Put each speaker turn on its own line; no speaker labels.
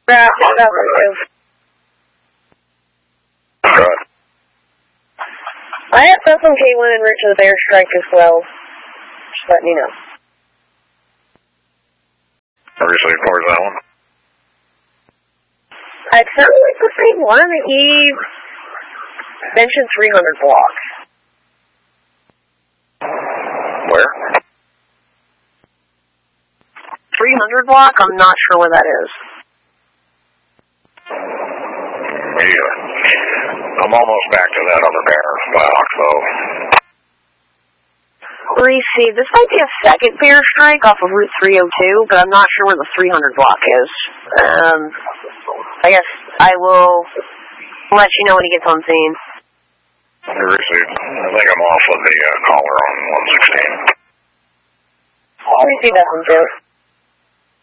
Yeah, that was
Good.
I have some from Caitlin and Rich with airstrike as well. Just letting you know.
Received. Where's that one?
It sounds like the same one. He mentioned 300 block.
Where?
300 block? I'm not sure where that is.
Yeah. I'm almost back to that other banner block, so.
Receive. This might be a second bear strike off of Route 302, but I'm not sure where the 300 block is. I guess I will let you know when he gets on scene.
Received. I think I'm off of the caller on 116.
I'll receive that one too.